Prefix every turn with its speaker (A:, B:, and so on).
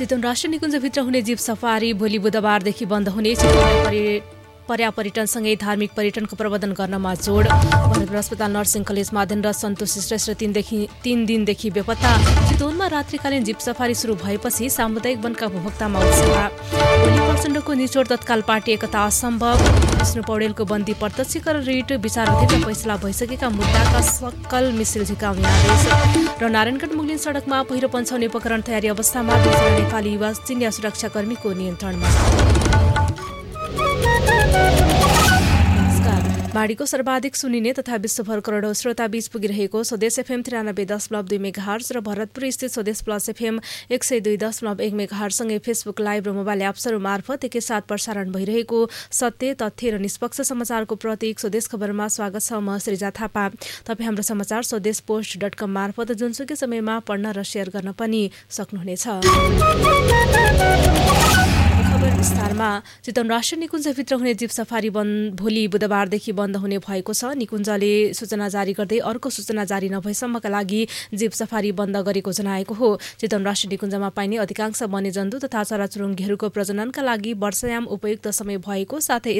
A: चितवन राष्ट्रिय निकुञ्जभित्र हुने जीव सफारी भोलि बुधबारदेखि बन्द हुने। चितवनलाई पर्यापर्यटनसँगै धार्मिक पर्यटनको प्रवर्धन गर्नमा जोड। भनेर अस्पताल नर्सिङ कलेजमा अध्ययनरत सन्तोष श्रेष्ठ 3 दिनदेखि बेपत्ता। चितवनमा रात्रिकालीन जीप सफारी सुरु भएपछि सामुदायिक वनका उपभोक्तामा उत्साह। भोलि प्रचण्डको निचोड तत्काल पार्टी एकता असम्भव। विष्णु पौडेलको बन्दी प्रत्यक्षीकरण रिट विचाराधीन र फैसला भइसकेका मुद्दाका सक्कल मिसिल झिकाउने आदेश। र नारायणगढ मुगलिन सडकमा पहिरो पन्छाउने उपकरण तयारी अवस्थामा 2 जना नेपाली युवा चिनिया सुरक्षाकर्मीको नियन्त्रणमा। बाढीको सर्वाधिक सुनिने तथा विश्वभर करोडौं श्रोता बीच पुगिरहेको स्वदेश एफएम 93.2 मेगाहर्ज र भरतपुर स्थित स्वदेश प्लस एफएम 102.1 मेगाहर्जसँगै फेसबुक लाइभ र मोबाइल एप्सहरू मार्फत एकैसाथ प्रसारण भइरहेको सत्य तथ्य र निष्पक्ष समाचारको प्रतीक स्वदेश खबरमा स्वागत छ। म सृजा थापा। तपाईँ हाम्रो समाचार स्वदेशपोस्ट.com मार्फत जुनसुकै समयमा पढ्न र सेयर गर्न पनि सक्नुहुनेछ। विस्तारमा चितवन राष्ट्रिय निकुञ्जभित्र हुने जीव सफारी भोलि बुधबारदेखि बन्द हुने भएको छ। निकुञ्जले सूचना जारी गर्दै अर्को सूचना जारी नभएसम्मका लागि जीव सफारी बन्द गरेको जनाएको हो। चितवन राष्ट्रिय निकुञ्जमा पाइने अधिकांश वन्यजन्तु तथा चराचुरुङ्गीहरूको प्रजननका लागि वर्षायाम उपयुक्त समय भएको साथै